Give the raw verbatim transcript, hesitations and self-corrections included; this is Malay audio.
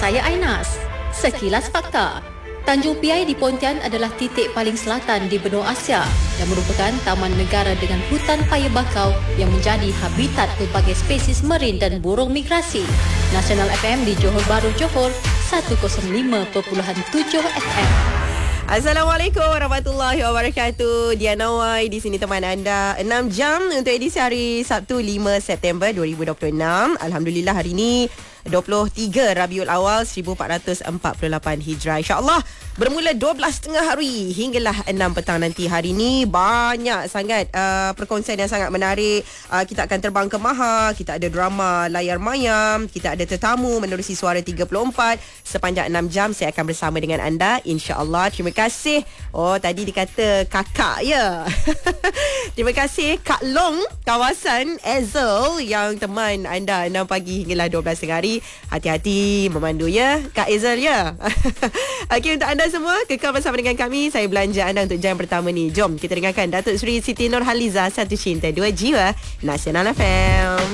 saya Ainas. Sekilas Fakta. Tanjung Piai di Pontian adalah titik paling selatan di benua Asia dan merupakan taman negara dengan hutan paya bakau yang menjadi habitat pelbagai spesies marin dan burung migrasi. Nasional F M di Johor Bahru, Johor, seratus lima perpuluhan tujuh F M. Assalamualaikum warahmatullahi wabarakatuh. Diana Wai di sini teman anda. enam jam untuk edisi hari Sabtu lima September dua ribu dua puluh enam. Alhamdulillah hari ini dua puluh tiga Rabiul Awal seribu empat ratus empat puluh lapan Hijrah. InsyaAllah bermula dua belas tengah hari hinggalah enam petang nanti. Hari ini banyak sangat uh, perkongsian yang sangat menarik. uh, Kita akan terbang ke Maha. Kita ada drama Layar Mayam. Kita ada tetamu menerusi Suara tiga puluh empat. Sepanjang enam jam saya akan bersama dengan anda, InsyaAllah. Terima kasih. Oh, tadi dikata kakak ya. Terima kasih Kak Long, kawasan Ezel yang teman anda enam pagi hinggalah dua belas tengah hari. Hati-hati memandu ya Kak Ezel ya. Okey, untuk anda semua kekal bersama dengan kami. Saya belanja anda untuk jam pertama ni. Jom kita dengarkan Datuk Seri Siti Nurhaliza, Satu Cinta Dua Jiwa, Nasional F M.